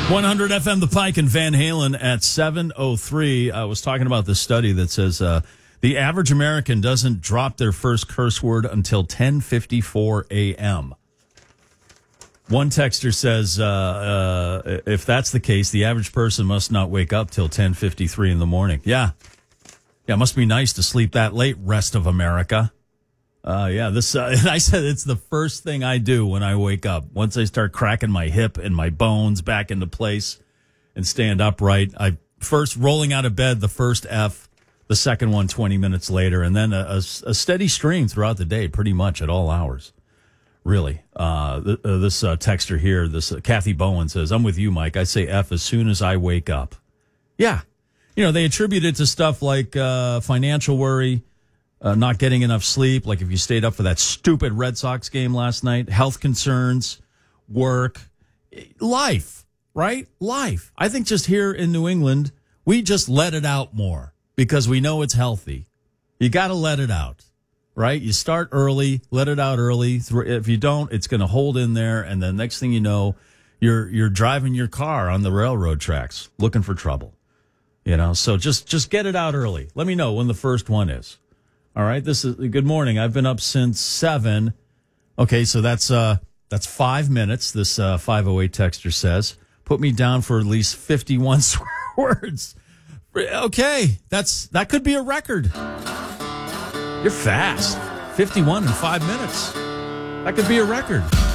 100 FM, The Pike, and Van Halen at 7:03. I was talking about this study that says the average American doesn't drop their first curse word until 10:54 a.m. One texter says, if that's the case, the average person must not wake up till 10:53 in the morning. Yeah, it must be nice to sleep that late, rest of America. And I said it's the first thing I do when I wake up. Once I start cracking my hip and my bones back into place and stand upright, I first rolling out of bed, the first F, the second one 20 minutes later, and then a steady stream throughout the day, pretty much at all hours. Really. This texter here, this Kathy Bowen says, I'm with you, Mike. I say F as soon as I wake up. Yeah. You know, they attribute it to stuff like financial worry, not getting enough sleep, like if you stayed up for that stupid Red Sox game last night, health concerns, work, life, right? Life. I think just here in New England, we just let it out more because we know it's healthy. You got to let it out, right? You start early, let it out early. If you don't, it's going to hold in there, and the next thing you know, you're driving your car on the railroad tracks looking for trouble. You know, so just get it out early. Let me know when the first one is. All right, this is good morning. I've been up since 7. Okay, so that's 5 minutes. This 508 texter says, put me down for at least 51 swear words. Okay, that could be a record. You're fast. 51 in 5 minutes. That could be a record.